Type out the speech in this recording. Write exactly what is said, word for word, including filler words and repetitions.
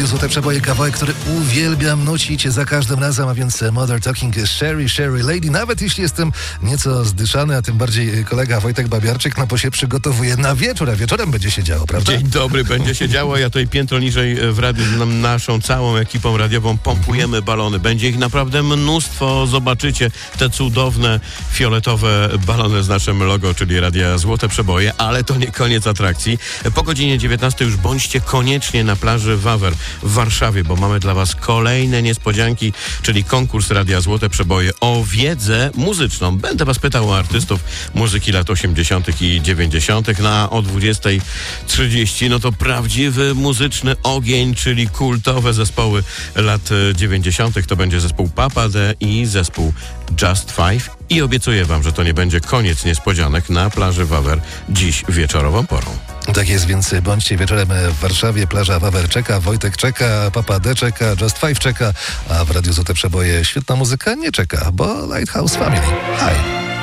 Złote Przeboje, kawałek, który uwielbiam nucić za każdym razem, a więc Mother Talking Sherry, Sherry Lady. Nawet jeśli jestem nieco zdyszany, a tym bardziej kolega Wojtek Babiarczyk, no bo się przygotowuje na wieczór, a wieczorem będzie się działo, prawda? Dzień dobry, będzie się działo. Ja tutaj piętro niżej w radiu z naszą całą ekipą radiową pompujemy balony. Będzie ich naprawdę mnóstwo. Zobaczycie te cudowne, fioletowe balony z naszym logo, czyli Radia Złote Przeboje, ale to nie koniec atrakcji. Po godzinie dziewiętnastej już bądźcie koniecznie na plaży Wawer w Warszawie, bo mamy dla Was kolejne niespodzianki, czyli konkurs Radia Złote Przeboje o wiedzę muzyczną. Będę Was pytał o artystów muzyki lat osiemdziesiątych i dziewięćdziesiątych. Na o dwudziestej trzydzieści no to prawdziwy muzyczny ogień, czyli kultowe zespoły lat dziewięćdziesiątych. To będzie zespół Papa D i zespół Just Five. I obiecuję Wam, że to nie będzie koniec niespodzianek na plaży Wawer dziś wieczorową porą. Tak jest, więc bądźcie wieczorem w Warszawie. Plaża Wawer czeka, Wojtek czeka, Papa D czeka, Just Five czeka, a w Radiu Złote Przeboje świetna muzyka nie czeka, bo Lighthouse Family. Hi!